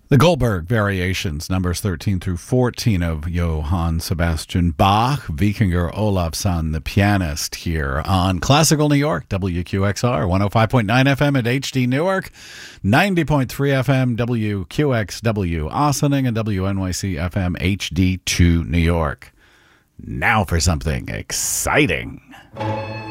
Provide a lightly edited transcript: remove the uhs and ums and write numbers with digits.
The Goldberg Variations, numbers 13 through 14 of Johann Sebastian Bach, Vikingur Olafsson, the pianist, here on Classical New York, WQXR, 105.9 FM at HD Newark, 90.3 FM, WQXW Ossining, and WNYC FM HD2 New York. Now for something exciting.